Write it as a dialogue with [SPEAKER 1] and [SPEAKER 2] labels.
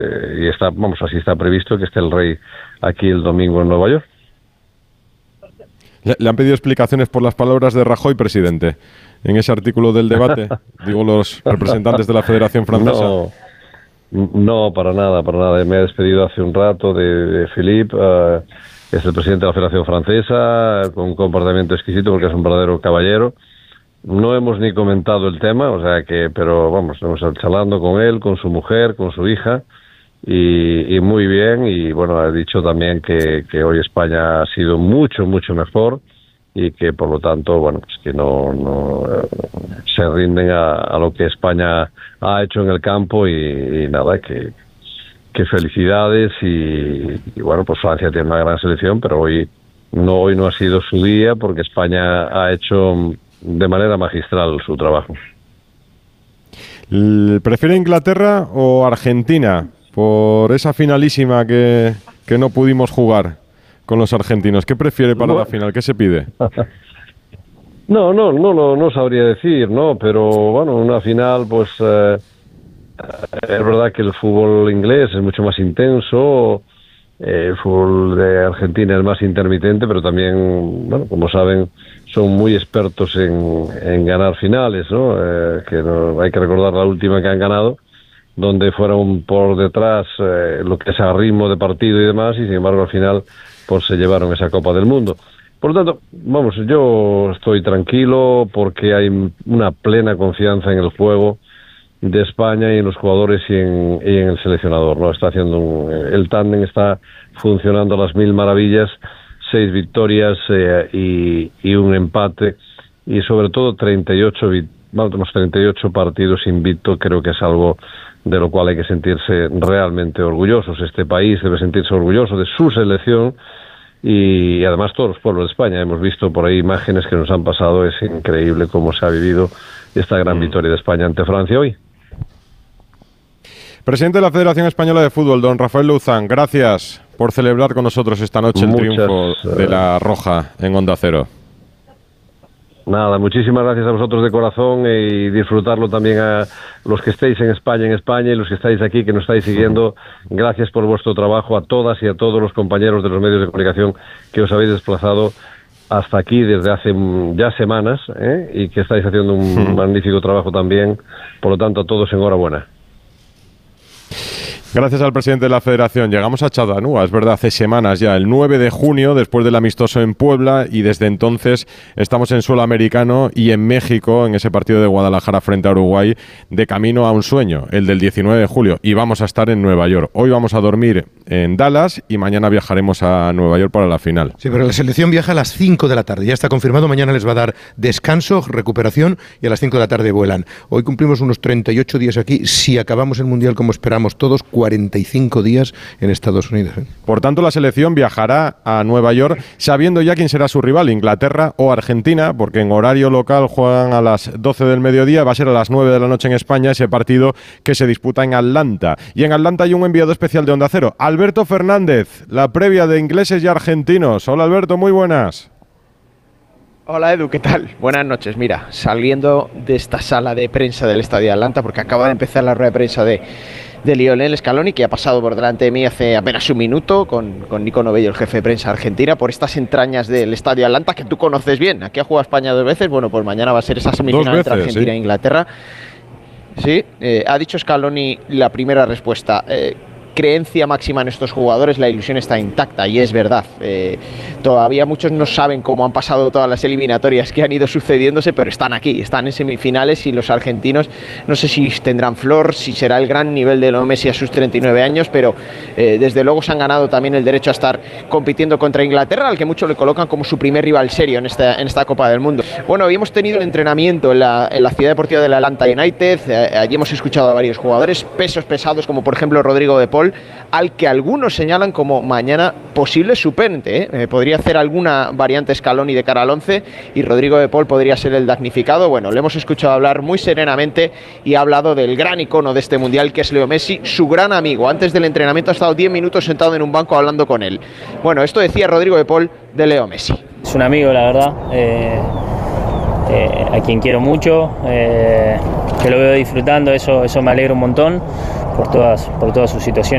[SPEAKER 1] y así está previsto que esté el rey aquí el domingo en Nueva York.
[SPEAKER 2] ¿Le han pedido explicaciones por las palabras de Rajoy, presidente, en ese artículo del debate? Digo, los representantes de la Federación Francesa.
[SPEAKER 1] No, para nada. Me he despedido hace un rato de Philippe, es el presidente de la Federación Francesa, con un comportamiento exquisito porque es un verdadero caballero. No hemos ni comentado el tema, pero hemos estado charlando con él, con su mujer, con su hija, y muy bien. Y bueno, ha dicho también que hoy España ha sido mucho, mucho mejor, y que por lo tanto, pues que no se rinden a lo que España ha hecho en el campo, y nada, que felicidades, y bueno, pues Francia tiene una gran selección, pero hoy no ha sido su día, porque España ha hecho de manera magistral su trabajo.
[SPEAKER 2] ¿Prefiere Inglaterra o Argentina por esa finalísima que no pudimos jugar con los argentinos? ¿Qué prefiere para la final? ¿Qué se pide?
[SPEAKER 1] No sabría decir, ¿no? Pero bueno, una final, pues es verdad que el fútbol inglés es mucho más intenso, el fútbol de Argentina es más intermitente, pero también, bueno, como saben, son muy expertos en ganar finales, ¿no? Hay que recordar la última que han ganado, donde fueron por detrás lo que es a ritmo de partido y demás, y sin embargo al final pues se llevaron esa Copa del Mundo. Por lo tanto, yo estoy tranquilo porque hay una plena confianza en el juego de España y en los jugadores y en el seleccionador, ¿no? Está haciendo el tándem está funcionando a las mil maravillas, 6 victorias y un empate, y sobre todo 38 partidos invictos. Creo que es algo de lo cual hay que sentirse realmente orgullosos. Este país debe sentirse orgulloso de su selección, y además todos los pueblos de España. Hemos visto por ahí imágenes que nos han pasado. Es increíble cómo se ha vivido esta gran victoria de España ante Francia hoy.
[SPEAKER 2] Presidente de la Federación Española de Fútbol, don Rafael Louzán, gracias por celebrar con nosotros esta noche el triunfo de la Roja en Onda Cero.
[SPEAKER 1] Nada, muchísimas gracias a vosotros de corazón, y disfrutarlo también a los que estéis en España, y los que estáis aquí, que nos estáis siguiendo. Gracias por vuestro trabajo, a todas y a todos los compañeros de los medios de comunicación que os habéis desplazado hasta aquí desde hace ya semanas, y que estáis haciendo un magnífico trabajo también. Por lo tanto, a todos enhorabuena.
[SPEAKER 2] Gracias al presidente de la Federación. Llegamos a Chattanooga, es verdad, hace semanas ya, el 9 de junio, después del amistoso en Puebla, y desde entonces estamos en suelo americano y en México, en ese partido de Guadalajara frente a Uruguay, de camino a un sueño, el del 19 de julio, y vamos a estar en Nueva York. Hoy vamos a dormir en Dallas y mañana viajaremos a Nueva York para la final.
[SPEAKER 3] Sí, pero la selección viaja a las 5 de la tarde, ya está confirmado. Mañana les va a dar descanso, recuperación, y a las 5 de la tarde vuelan. Hoy cumplimos unos 38 días aquí, si acabamos el Mundial como esperamos todos, 45 días en Estados Unidos.
[SPEAKER 2] Por tanto, la selección viajará a Nueva York sabiendo ya quién será su rival, Inglaterra o Argentina, porque en horario local juegan a las 12 del mediodía, va a ser a las 9 de la noche en España ese partido que se disputa en Atlanta. Y en Atlanta hay un enviado especial de Onda Cero, Alberto Fernández, la previa de ingleses y argentinos. Hola Alberto, muy buenas.
[SPEAKER 4] Hola Edu, ¿qué tal? Buenas noches. Mira, saliendo de esta sala de prensa del Estadio de Atlanta, porque acaba de empezar la rueda de prensa de Lionel Scaloni, que ha pasado por delante de mí hace apenas un minuto, con Nico Novello, el jefe de prensa argentina, por estas entrañas del Estadio de Atlanta, que tú conoces bien. Aquí ha jugado España 2 veces, bueno, pues mañana va a ser esa semifinal entre Argentina e Inglaterra. Sí, ha dicho Scaloni la primera respuesta. Creencia máxima en estos jugadores, la ilusión está intacta, y es verdad. Todavía muchos no saben cómo han pasado todas las eliminatorias que han ido sucediéndose, pero están aquí, están en semifinales, y los argentinos no sé si tendrán flor, si será el gran nivel de Leo Messi a sus 39 años, pero desde luego se han ganado también el derecho a estar compitiendo contra Inglaterra, al que muchos le colocan como su primer rival serio en esta Copa del Mundo. Bueno, hoy hemos tenido el entrenamiento en la Ciudad Deportiva del Atlanta United. Allí hemos escuchado a varios jugadores, pesos pesados como por ejemplo Rodrigo de Paul, al que algunos señalan como mañana posible suplente. Podría hacer alguna variante Scaloni de cara al 11, y Rodrigo de Paul podría ser el damnificado. Bueno, le hemos escuchado hablar muy serenamente, y ha hablado del gran icono de este mundial, que es Leo Messi, su gran amigo. Antes del entrenamiento ha estado 10 minutos sentado en un banco hablando con él. Bueno, esto decía Rodrigo de Paul de Leo Messi.
[SPEAKER 5] Es un amigo, la verdad, a quien quiero mucho, que lo veo disfrutando, eso me alegra un montón por toda su situación.